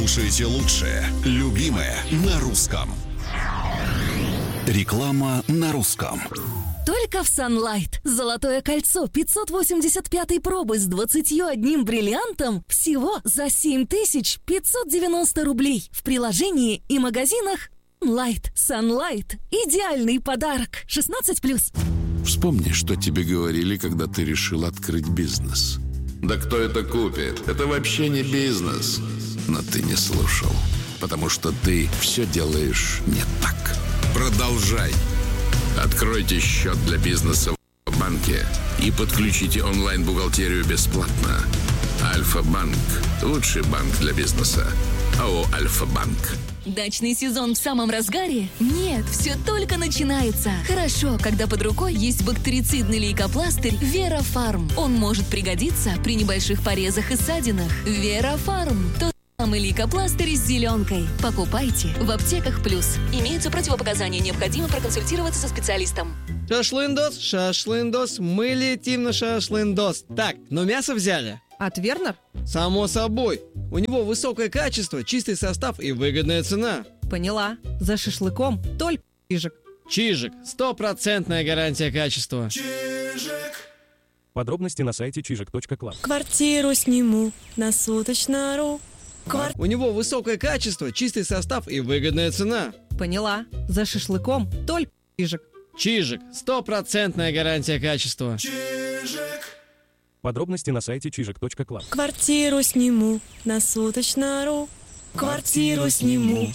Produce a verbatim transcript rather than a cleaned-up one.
Слушайте лучшее, любимое на русском. Реклама на русском. Только в Sunlight. Золотое кольцо пятьсот восемьдесят пятой пробы с двадцатью одним бриллиантом всего за семь тысяч пятьсот девяносто рублей. В приложении и магазинах Light. Sunlight. Идеальный подарок. шестнадцать плюс. Вспомни, что тебе говорили, когда ты решил открыть бизнес. Да кто это купит? Это вообще не бизнес. Но ты не слушал, потому что ты все делаешь не так. Продолжай. Откройте счет для бизнеса в банке и подключите онлайн-бухгалтерию бесплатно. Альфа-банк. Лучший банк для бизнеса. АО «Альфа-банк». Дачный сезон в самом разгаре? Нет, все только начинается. Хорошо, когда под рукой есть бактерицидный лейкопластырь Вера-Фарм. Он может пригодиться при небольших порезах и ссадинах. Вера-Фарм. Тот самый лейкопластырь с зеленкой. Покупайте в аптеках плюс. Имеются противопоказания, необходимо проконсультироваться со специалистом. Шашлындос, шашлындос, мы летим на шашлындос. Так, ну мясо взяли? От Вернер? Само собой. У него высокое качество, чистый состав и выгодная цена. Поняла. За шашлыком только Чижик. Чижик. Стопроцентная гарантия качества. Чижик. Подробности на сайте чижик точка клаб. Квартиру сниму на суточно.ру. Квар... У него высокое качество, чистый состав и выгодная цена. Поняла. За шашлыком только Чижик. Чижик. Стопроцентная гарантия качества. Чижик. Подробности на сайте чижик точка клаб. Квартиру сниму на суточно.ру. Квартиру сниму.